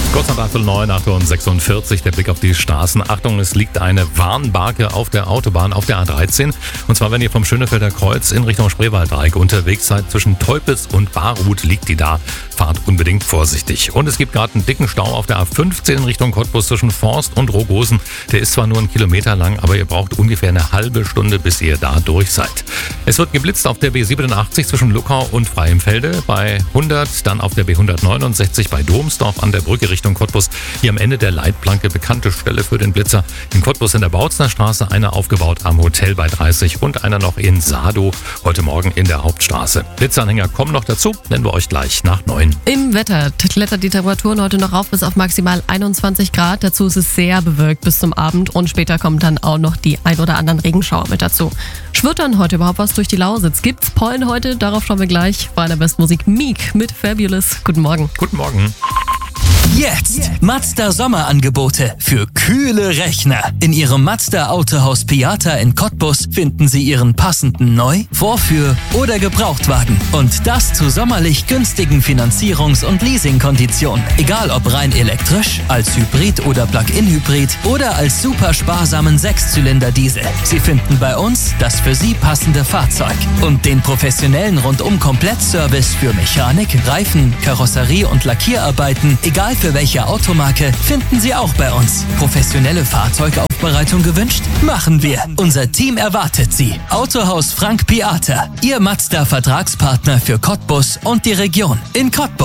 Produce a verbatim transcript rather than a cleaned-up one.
Kurz nach Achtel neun, acht Uhr sechsundvierzig, der Blick auf die Straßen. Achtung, es liegt eine Warnbarke auf der Autobahn, auf der A dreizehn. Und zwar, wenn ihr vom Schönefelder Kreuz in Richtung Spreewalddreieck unterwegs seid, zwischen Teupitz und Barruth liegt die da. Fahrt unbedingt vorsichtig. Und es gibt gerade einen dicken Stau auf der A fünfzehn in Richtung Cottbus zwischen Forst und Rogosen. Der ist zwar nur einen Kilometer lang, aber ihr braucht ungefähr eine halbe Stunde, bis ihr da durch seid. Es wird geblitzt auf der B siebenundachtzig zwischen Luckau und Freienfelde, bei hundert, dann auf der B hundertneunundsechzig bei Domsdorf an der Brücke Richtung Cottbus. Hier am Ende der Leitplanke, bekannte Stelle für den Blitzer. In Cottbus in der Bautzner Straße, einer aufgebaut am Hotel bei dreißig und einer noch in Sado, heute Morgen in der Hauptstraße. Blitzanhänger kommen noch dazu, nennen wir euch gleich nach neun. Im Wetter klettert die Temperaturen heute noch rauf bis auf maximal einundzwanzig Grad. Dazu ist es sehr bewölkt bis zum Abend und später kommen dann auch noch die ein oder anderen Regenschauer mit dazu. Schwirrt dann heute überhaupt was durch die Lausitz? Gibt's Pollen heute? Darauf schauen wir gleich. Bei der Bestmusik Meek mit Fabulous. Guten Morgen. Guten Morgen. Jetzt Mazda Sommerangebote für kühle Rechner. In Ihrem Mazda Autohaus Piata in Cottbus finden Sie Ihren passenden Neu-, Vorführ- oder Gebrauchtwagen. Und das zu sommerlich günstigen Finanzierungs- und Leasingkonditionen. Egal ob rein elektrisch, als Hybrid oder Plug-in-Hybrid oder als super sparsamen Sechszylinder-Diesel. Sie finden bei uns das für Sie passende Fahrzeug. Und den professionellen Rundum-Komplettservice für Mechanik, Reifen, Karosserie und Lackierarbeiten, egal für welche Automarke, finden Sie auch bei uns. Professionelle Fahrzeugaufbereitung gewünscht? Machen wir. Unser Team erwartet Sie. Autohaus Frank Piata, Ihr Mazda-Vertragspartner für Cottbus und die Region. In Cottbus.